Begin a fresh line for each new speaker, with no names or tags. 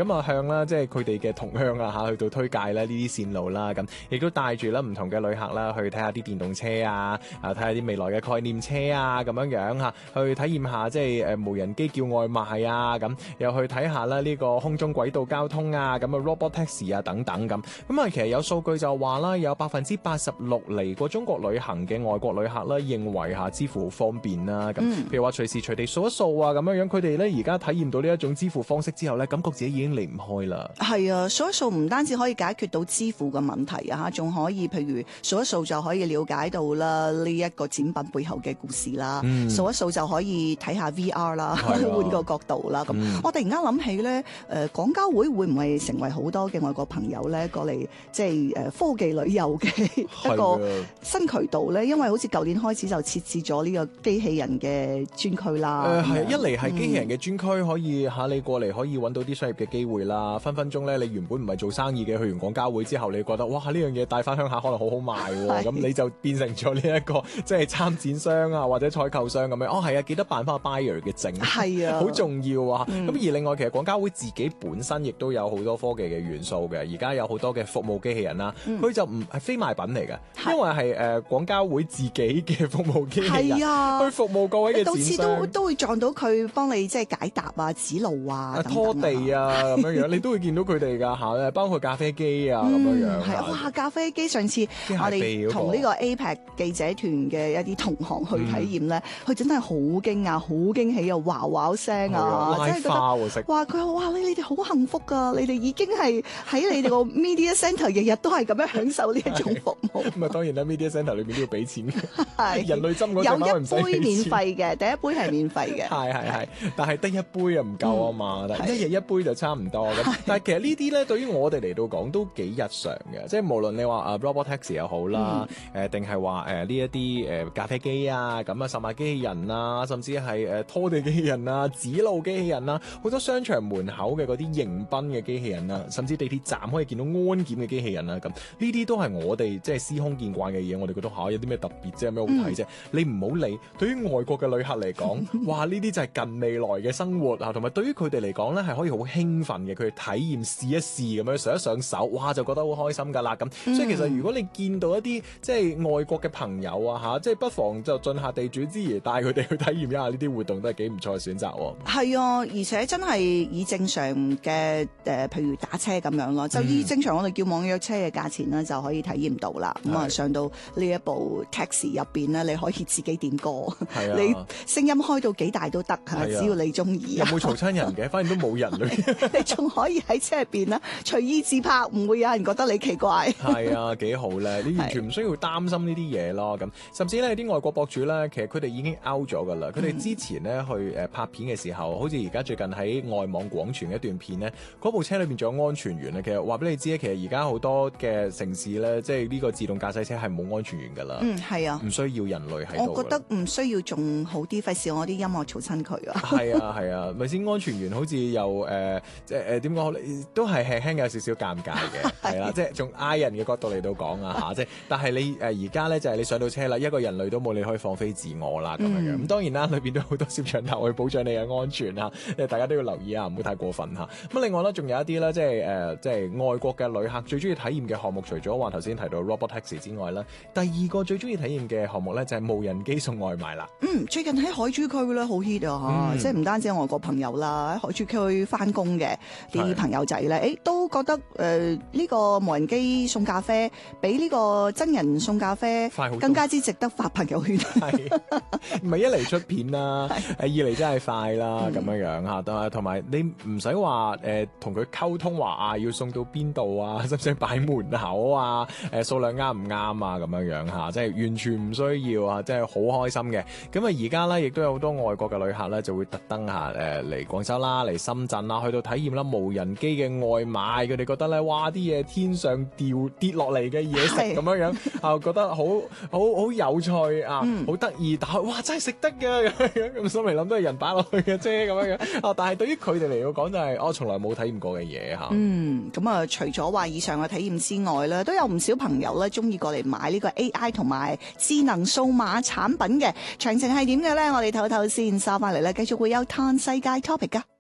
咁啊向啦即係佢哋嘅同鄉啊去到推介咧呢啲線路啦，咁亦都帶住啦唔同嘅旅客啦去睇下啲電動車啊，睇下啲未來嘅概念車啊咁樣去體驗下即係無人機叫外賣啊，咁又去睇下啦呢個空中軌道交通啊，咁啊 robot taxi 啊等等咁啊，其實有數據就話啦，有86%嚟過中國旅行嘅外國旅客啦，認為支付好方便啦，咁譬如話隨時隨地掃一掃啊咁樣，佢哋咧而家體驗到呢一種支付方式之後咧，感覺自己已經離唔開啦。係
啊，掃一掃唔單止可以解決到支付嘅問題啊，仲可以譬如掃一掃就可以了解到啦呢一個展品背後嘅故事啦，掃一掃就可以睇下 VR 啦，換個角度啦。咁我突然間諗起咧，廣交會會唔會成為好多嘅外國朋友咧過嚟即係科技旅遊嘅一個新渠道咧？因為好似舊年開始就設置咗呢個機器人嘅專區啦。
係一嚟係機器人嘅專區，可以你過嚟可以揾到啲商業嘅機會啦。分分鐘咧，你原本唔係做生意嘅，去完廣交會之後，你覺得哇呢樣嘢帶翻鄉下可能好好賣喎，咁你就變成咗呢一個即係參展商啊或者採購商咁樣。係啊，記得辦翻個 buyer 嘅證，係啊，好重要啊。咁而另外其實廣交會自己本身亦都有好多科技嘅元素嘅，而家有好多嘅服務機器人啦，佢就唔係非賣品嚟嘅，因為係廣交會自己嘅服務機器人，去服務各位嘅展商。
到次都會撞到佢幫你即係解答啊、指路啊、
拖地啊咁樣，你都會見到佢哋㗎嚇，包括咖啡機啊咁樣。
係哇，咖啡機上次我哋同呢個 APEC 記者團嘅一啲同行去體驗咧，佢真係好驚訝、好驚喜啊，嘩嘩聲啊，真係覺得哇！佢話哇，你哋好幸福㗎，你哋已經係喺你哋個 media centre 日日都係咁樣享受呢一種服務。
咁啊當然啦，media centre 裏面都要俾錢嘅，人類針嗰隻包唔使俾錢。有一杯免
費嘅，第一杯係免費嘅。
係，但係得一杯又唔夠啊嘛，一日一杯就差唔多咁。但係其實呢啲咧對於我哋嚟到講都幾日常嘅，即係無論你話robot taxi 又好啦，定係話呢一啲咖啡機啊，咁售賣機器人啊，甚至係拖地機器人啊、指路機器人啊，好多商場門口嘅嗰啲迎賓嘅機器人啊，甚至地鐵站可以見到安檢嘅機器人啊，咁呢啲都係我哋即係司空見慣嘅嘢，我哋覺得有啲咩特別啫，有咩好睇啫？你唔好理。對於外國嘅旅客嚟講，哇！呢啲就係近未來嘅生活啊，同埋對於佢哋嚟講咧，係可以好興奮嘅，佢哋體驗試一試咁樣上一上手，哇！就覺得好開心㗎啦咁。所以其實如果你見到一啲即係外國嘅朋友啊即係不妨就盡下地主之誼，帶佢哋去體驗一下呢啲活動，都係幾唔錯嘅選擇喎。
係啊，而且真係以正常嘅譬如打車咁樣咯，就以正常我哋叫網約車嘅價錢咧就可以體驗到啦。咁啊上到呢一部 taxi 入邊咧，你可以自己點歌，你聲音開到幾大都得嚇，只要你中意。
有冇嘈親人嘅？反正都冇人類。
你仲可以喺車入邊啦，隨意自拍，唔會有人覺得你奇怪。
係啊，幾好咧！你完全唔需要擔心呢啲嘢咯。咁甚至咧啲外國博主咧，其實佢哋已經 out 咗㗎啦。佢哋之前咧去拍片嘅時候，好似而家最近喺外網廣傳一段片咧，嗰部車裏邊仲有安全員咧。其實話俾你知咧，其實而家好多嘅城市咧，即係呢個自動駕駛車係冇安全員㗎啦。
係啊，
唔需要人類喺度。
我覺得唔需要仲好啲，費事我啲音樂嘈親佢啊。
係啊，咪先安全員好似又即係點講，都係輕輕有少少尷尬嘅，係啦，即係從 I 人嘅角度嚟到講啊嚇，即係但係你而家咧就係你上到車啦，一個人類都冇，你可以放飛自我啦咁樣。咁當然啦，裏邊都有好多攝像頭去保障你嘅安全啊，大家都要留意啊，唔好太過分嚇。咁另外咧，仲有一啲咧，即係外國嘅旅客最中意體驗嘅項目，除咗話頭先提到 robot taxi 之外咧，第二個最中意體驗嘅項目咧就係無人機送外賣啦。
最近喺海珠區咧好 hit 啊嚇，即係唔單止外國朋友啦，喺海珠區翻工嘅啲朋友仔咧，都覺得呢個無人機送咖啡比呢個真人送咖啡更加之值得發朋友圈。
係，唔係一嚟出片啦，二嚟真係快啦咁樣嚇，同埋你唔使話同佢溝通話要送到邊度啊，使唔使擺門口啊，數量啱唔啱啊咁樣嚇，即係完全唔需要啊，即係好開心嘅。咁啊而家咧亦都有好多外國嘅旅客咧就會特登嚟廣州啦，嚟深圳啦，去到體驗啦無人機嘅外賣，佢哋覺得咧哇啲嘢天上跌落嚟嘅嘢食咁樣啊，覺得好有趣啊，好得意，但係哇真係食得嘅咁，心嚟諗都係人擺落去嘅啫咁樣啊，但係對於佢哋嚟講就係我從來冇體驗過嘅嘢嚇。
咁啊除咗話以上嘅體驗之外咧，都有唔少朋友咧中意過嚟買呢個 AI 同埋智能數碼產品嘅，詳情係點嘅咧？我哋唞唞先，收翻嚟咧繼續會有嘆世界 topic 噶。